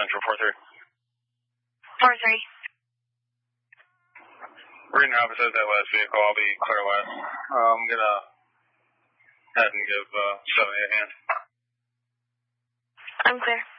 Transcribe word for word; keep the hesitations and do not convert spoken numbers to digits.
Central, four three. four three. We're going to have that last vehicle. I'll be clear last. Uh, I'm going to head and give uh, seven a hand. I'm clear.